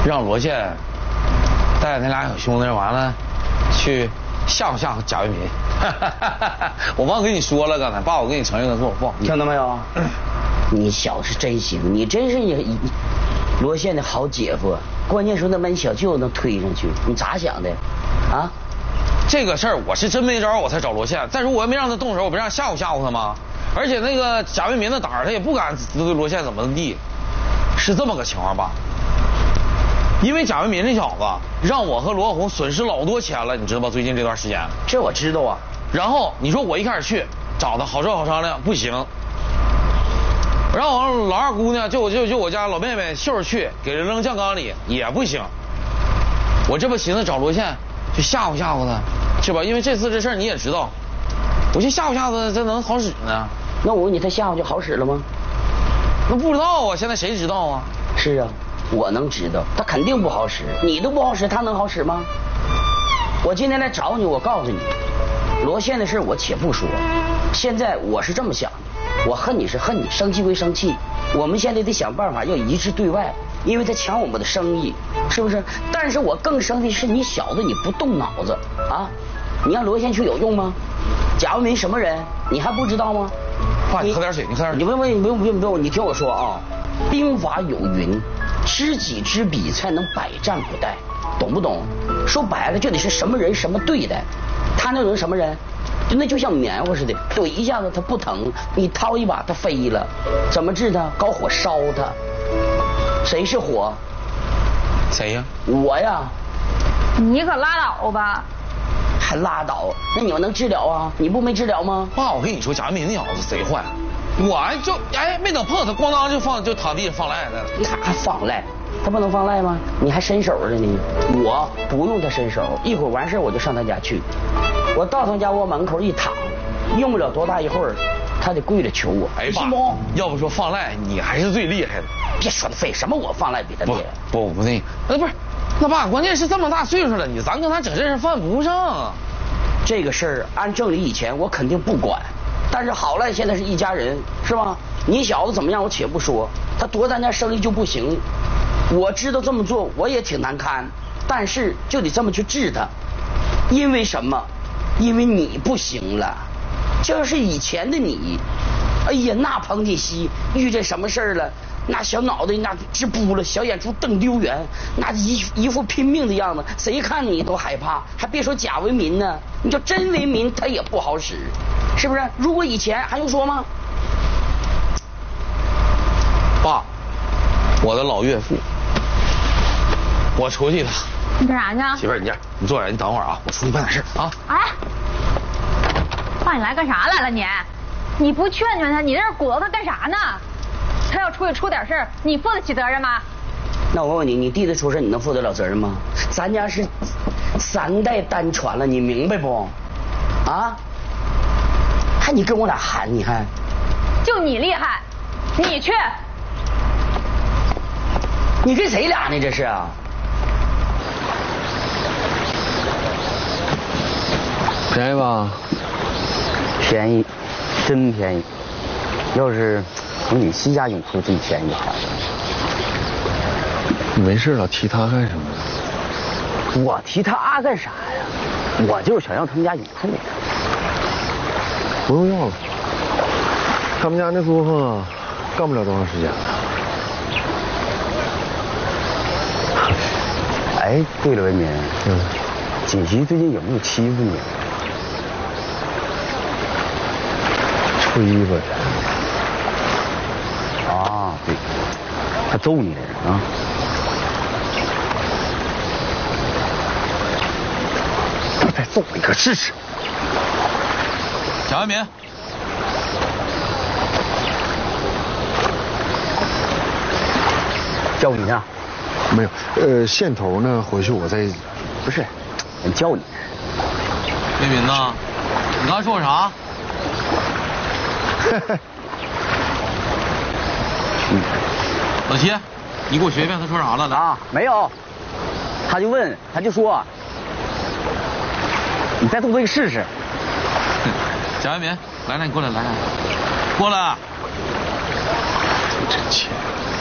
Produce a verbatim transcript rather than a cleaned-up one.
让罗宪带那俩小兄弟完了去吓唬吓唬贾为民。我忘跟你说了，刚才爸，我跟你承认个错，不好意思。 听到没有？你小子是真行，你真是你罗宪的好姐夫。关键时候那把你小舅子能推上去，你咋想的？啊？ 这个事儿我是真没招，我才找罗宪。再说我也没让他动手，我不让吓唬吓唬他吗？而且那个贾为民的胆儿，他也不敢对罗宪怎么地。是这么个情况吧？因为贾为民这小子让我和罗红损失老多钱了，你知道吧？最近这段时间， 这我知道啊。 然后你说我一开始去找他好说好商量，不行。然后我老二姑娘就就就我家老妹妹秀儿去给人扔酱缸里也不行。我这不寻思找罗宪就吓唬吓唬他，是吧？因为这次这事儿你也知道，我去吓唬吓唬他，这能好使呢？ 那我问你，他吓唬就好使了吗？ 那不知道啊，现在谁知道啊？ 是啊，我能知道，他肯定不好使。你都不好使，他能好使吗？我今天来找你，我告诉你，罗宪的事我且不说，现在我是这么想的，我恨你是恨你，生气归生气，我们现在得想办法要一致对外，因为他抢我们的生意，是不是？但是我更生气是你小子你不动脑子啊！你让罗宪去有用吗？贾为民什么人，你还不知道吗？ 爸，你喝点水，你喝点水。 你不用，你不用，不用，不用，你听我说啊，兵法有云，知己知彼才能百战不殆，懂不懂？说白了就得是什么人什么对待。他那种什么人，就那就像棉花似的，怼一下子他不疼，你掏一把他飞了。怎么治他？搞火烧他。谁是火？ 谁呀？ 我呀。 你可拉倒吧。 还拉倒？那你们能治了啊？你不没治了吗？ 爸，我跟你说，贾为民那小子贼坏，我就哎没等碰他，咣当就放就躺地上放赖来了。 他放赖？他不能放赖吗？你还伸手了呢？我不用他伸手，一会儿完事我就上他家去。我到他家窝门口一躺，用不了多大一会儿，他得跪着求我。 哎爸，要不说放赖，你还是最厉害的。 别说那废什么，我放赖比他厉害。 不不不那呃不是。那爸，关键是这么大岁数了，你咱跟他整这事犯不上啊。 这个事儿按正理以前我肯定不管，但是好赖现在是一家人，是吧？你小子怎么样我且不说，他夺咱家生意就不行。我知道这么做我也挺难堪，但是就得这么去治他。因为什么？因为你不行了。这要是以前的你，哎呀，那彭锦熙遇见什么事儿了？那小脑袋那直扑了，小眼珠瞪溜圆，那一一副拼命的样子，谁看你都害怕。还别说贾为民呢，你就真为民他也不好使，是不是？如果以前还用说吗？ 爸，我的老岳父，我出去一趟。 你干啥去啊？ 媳妇儿，你这样，你坐这儿，你等会儿啊，我出去办点事啊。 哎，爸，你来干啥来了你？你不劝劝他，你在这鼓捣他干啥呢？他要出去出点事儿，你负得起责任吗？ 那我问问你，你弟弟出事，你能负得了责任吗？咱家是三代单传了，你明白不？啊？还你跟我俩喊，你还？ 就你厉害，你去。 你跟谁俩呢？这是啊？ 便宜吧？ 便宜，真便宜。要是从你西家永铺这么便宜的话， 你没事了，提他干什么？ 我提他干啥呀？我就是想要他们家永铺的。 不用要了，他们家那作坊干不了多长时间了。 哎，对了，文民，嗯，锦溪最近有没有欺负你？ 吹吧这。啊，对，他揍你了啊！我再揍你个试试。 贾为民， 叫你呢？ 没有，呃，线头呢？回去我再。 不是，我叫你。 为民呐，你刚才说我啥？ 嗯， 老七，你给我学一遍他说啥了？ 啊，没有，他就问，他就说，你再做这个试试。 贾为民，来来，你过来，来来，过来。 真气。